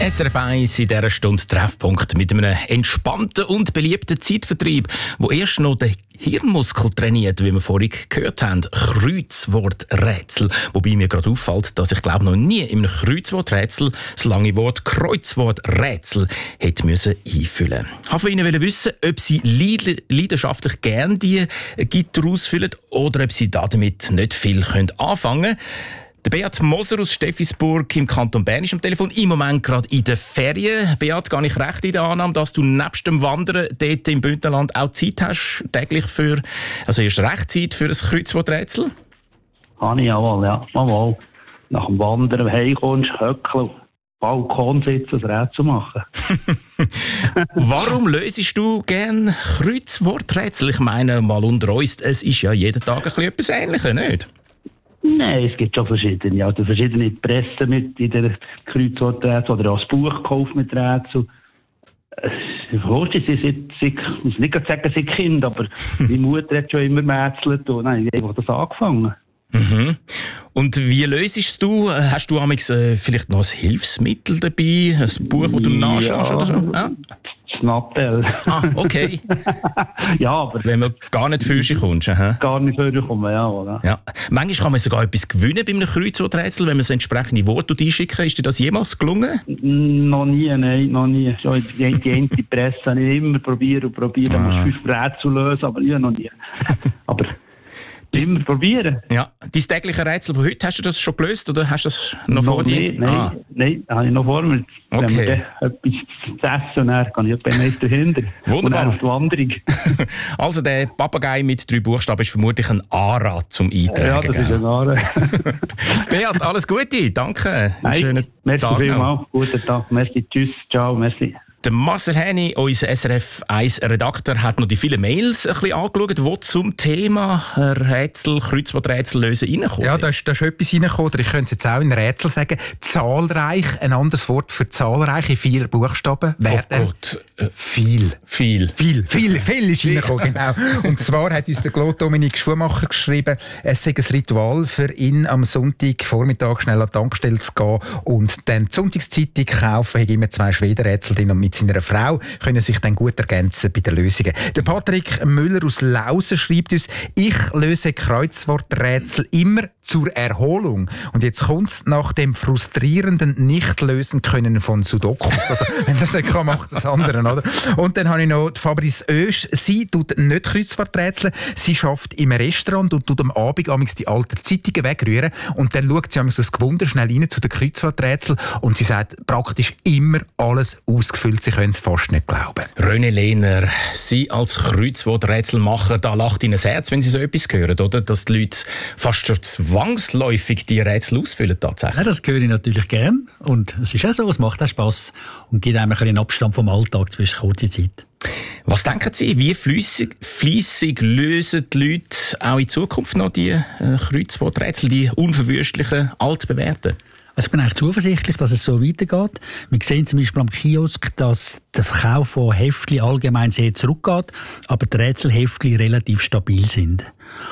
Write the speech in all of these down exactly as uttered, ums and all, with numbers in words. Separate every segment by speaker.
Speaker 1: S R F eins in dieser Stunde Treffpunkt mit einem entspannten und beliebten Zeitvertreib, wo erst noch den Hirnmuskel trainiert, wie wir vorhin gehört haben. Kreuzworträtsel. Wobei mir gerade auffällt, dass ich glaube noch nie in einem Kreuzworträtsel das lange Wort Kreuzworträtsel hätte müssen einfüllen. Ich wollte von Ihnen wissen, ob Sie leidenschaftlich gerne die Gitter ausfüllen oder ob Sie damit nicht viel anfangen können. Der Beat Moser aus Steffisburg im Kanton Bern ist am Telefon, im Moment gerade in den Ferien. Beat, gehe ich recht in der Annahme, dass du nebst dem Wandern dort im Bündnerland auch Zeit hast, täglich für, also erst recht Zeit für ein Kreuzworträtsel?
Speaker 2: Habe ich jawohl, ja. Jawohl. Nach dem Wandern heimkommst, höckeln, Balkon sitzen, ein Rätsel machen.
Speaker 1: Warum löst du gerne Kreuzworträtsel? Ich meine, mal unter uns, es ist ja jeden Tag ein bisschen etwas Ähnliches, nicht?
Speaker 2: Nein, es gibt schon verschiedene. Also verschiedene Pressen mit in der Kreuzworträtsel oder auch das Buch gekauft mit Rätsel. Ich wusste, sie sind, ich muss nicht sagen, sie sind Kind, aber meine Mutter hat schon immer mätzelt und dann habe ich einfach das angefangen.
Speaker 1: Mhm. Und wie löst du? Hast du amigs, äh, vielleicht noch ein Hilfsmittel dabei? Ein Buch, das du nachschaust
Speaker 2: ja,
Speaker 1: oder so? Ja?
Speaker 2: Das Nattel.
Speaker 1: Ah, okay.
Speaker 2: Ja, aber...
Speaker 1: Wenn man gar nicht für sich kommt. Aha.
Speaker 2: Gar nicht für sich kommen, ja, oder?
Speaker 1: Ja. Manchmal kann man sogar etwas gewinnen bei einem Kreuzworträtsel, wenn man das entsprechende Wort einschicken. Ist dir das jemals gelungen?
Speaker 2: Noch nie, nein, noch nie. Schon die, die eine Presse habe ich immer probiert und probiert, dann
Speaker 1: Ah.
Speaker 2: musst du fünf Rätsel lösen, aber ich noch nie. Aber immer probieren.
Speaker 1: Ja. Dein tägliche Rätsel von heute, hast du das schon gelöst oder hast du das noch, vor dir?
Speaker 2: Nicht, nein,
Speaker 1: Ah.
Speaker 2: nein, das habe ich noch vor mir.
Speaker 1: Okay.
Speaker 2: Wenn wir dann etwas zu essen, dann kann ich etwa meist dahinter.
Speaker 1: Wunderbar.
Speaker 2: Und dann auf die Wanderung.
Speaker 1: Also der Papagei mit drei Buchstaben ist vermutlich ein A-R A zum Eintragen.
Speaker 2: Ja, das ist
Speaker 1: gell?
Speaker 2: ein Aare.
Speaker 1: Beat, alles Gute, danke. Einen
Speaker 2: Nein,
Speaker 1: schönen
Speaker 2: merci
Speaker 1: Tag noch.
Speaker 2: vielmals. Guten Tag. Merci, tschüss, ciao, merci.
Speaker 1: Der Marcel Häni, unser S R F eins Redakteur, hat noch die vielen Mails ein bisschen angeschaut, die zum Thema Rätsel, Kreuzworträtsel lösen reinkommen.
Speaker 3: Ja, da ist, da ist etwas reingekommen, oder ich könnte es jetzt auch in Rätsel sagen. Zahlreich, ein anderes Wort für zahlreich in vier Buchstaben.
Speaker 1: Oh
Speaker 3: Wäre
Speaker 1: Gott, äh,
Speaker 3: viel.
Speaker 1: viel.
Speaker 3: Viel, viel, viel ist reingekommen, genau. Und zwar hat uns der Claude Dominik Schumacher geschrieben, es sei ein Ritual für ihn, am Sonntagvormittag schnell an die Tankstelle zu gehen und dann die Sonntagszeitung kaufen. Er hat immer zwei Schwedenrätsel drin und mit seiner Frau können sich dann gut ergänzen bei den Lösungen. Der Patrick Müller aus Lausen schreibt uns, ich löse Kreuzworträtsel immer zur Erholung. Und jetzt kommt es nach dem frustrierenden Nicht-Lösen können von Sudokus. Also, wenn das nicht kann, macht das andere, oder? Und dann habe ich noch die Fabrice Oesch. Sie tut nicht Kreuzworträtsel. Sie schafft im Restaurant und tut am Abend amigs die alten Zeitungen wegrühren. Und dann schaut sie amigs das Gewunder schnell rein zu den Kreuzworträtseln. Und sie sagt praktisch immer alles ausgefüllt. Sie können es fast nicht glauben.
Speaker 1: René Lehner, Sie als Kreuzworträtselmacher, da lacht Ihnen das Herz, wenn Sie so etwas hören, oder? Dass die Leute fast schon zwangsläufig die Rätsel ausfüllen tatsächlich.
Speaker 4: Ja, das höre ich natürlich gern. Und es ist auch so, es macht auch Spass und gibt einem ein bisschen Abstand vom Alltag zwischen kurzer Zeit.
Speaker 1: Was denken Sie, wie fleissig, fleissig lösen die Leute auch in Zukunft noch die äh, Kreuzworträtsel, die unverwüstlichen, altbewährten?
Speaker 4: Also ich bin eigentlich zuversichtlich, dass es so weitergeht. Wir sehen zum Beispiel am Kiosk, dass der Verkauf von Heftchen allgemein sehr zurückgeht, aber die Rätselheftchen relativ stabil sind.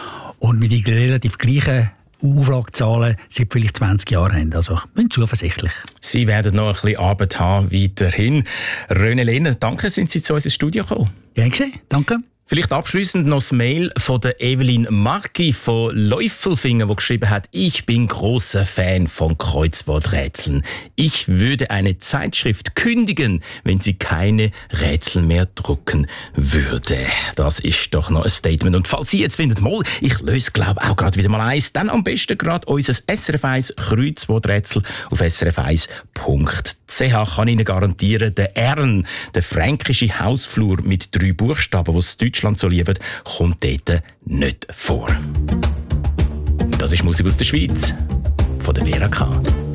Speaker 4: Und mit den relativ gleichen Auflagezahlen seit vielleicht zwanzig Jahren haben. Also ich bin zuversichtlich.
Speaker 1: Sie werden noch ein bisschen Arbeit haben weiterhin. René Lehner, danke, sind Sie zu uns ins Studio gekommen.
Speaker 4: Gern geschehen, danke.
Speaker 1: Vielleicht abschließend noch das Mail von der Evelyn Marki von Läufelfingen, die geschrieben hat, ich bin großer Fan von Kreuzworträtseln. Ich würde eine Zeitschrift kündigen, wenn sie keine Rätsel mehr drucken würde. Das ist doch noch ein Statement. Und falls Sie jetzt finden, mal, ich löse, glaube auch gerade wieder mal eins, dann am besten gerade unser S R F eins Kreuzworträtsel auf s r f eins punkt c h. Kann Ihnen garantieren, der Ern, der fränkische Hausflur mit drei Buchstaben, was Deutschland so liebt, kommt dort nicht vor. Das ist Musik aus der Schweiz, von der W R K.